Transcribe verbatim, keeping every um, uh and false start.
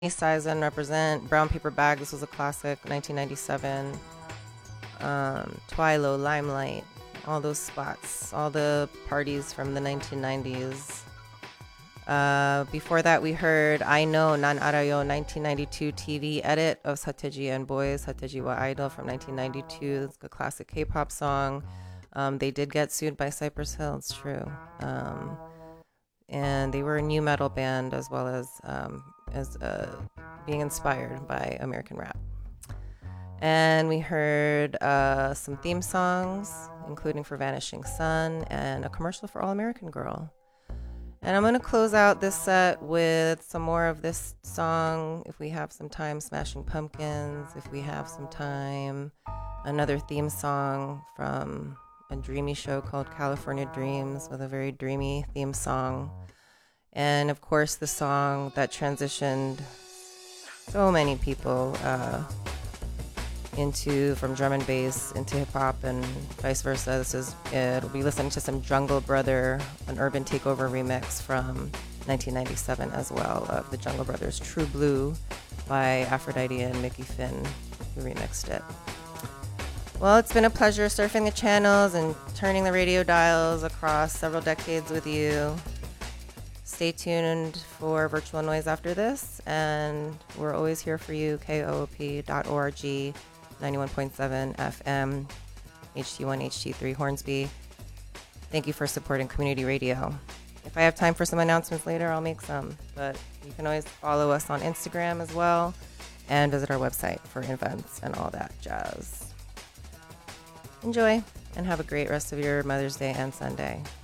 Sizen represent. Brown Paper Bag, this was a classic, nineteen ninety-seven. Um, Twilo, Limelight, all those spots, all the parties from the nineteen nineties. Uh, before that, we heard I Know Nan Arayo, nineteen ninety-two T V edit of Sateji and Boys, Sateji wa Idol from nineteen ninety-two. It's a classic K-pop song. Um, they did get sued by Cypress Hill, it's true. Um, and they were a new metal band as well as um, as uh, being inspired by American rap. And we heard uh, some theme songs, including for Vanishing Sun and a commercial for All American Girl. And I'm going to close out this set with some more of this song, if we have some time, Smashing Pumpkins, if we have some time, another theme song from a dreamy show called California Dreams with a very dreamy theme song. And of course, the song that transitioned so many people uh, into from drum and bass into hip hop and vice versa. This is it. We'll be listening to some Jungle Brother, an Urban Takeover remix from nineteen ninety-seven as well of the Jungle Brothers' True Blue by Aphrodite and Mickey Finn, who remixed it. Well, it's been a pleasure surfing the channels and turning the radio dials across several decades with you. Stay tuned for Virtual Noise after this, and we're always here for you, K O O P dot org, ninety-one point seven F M, H T one, H T three Hornsby. Thank you for supporting community radio. If I have time for some announcements later, I'll make some, but you can always follow us on Instagram as well, and visit our website for events and all that jazz. Enjoy, and have a great rest of your Mother's Day and Sunday.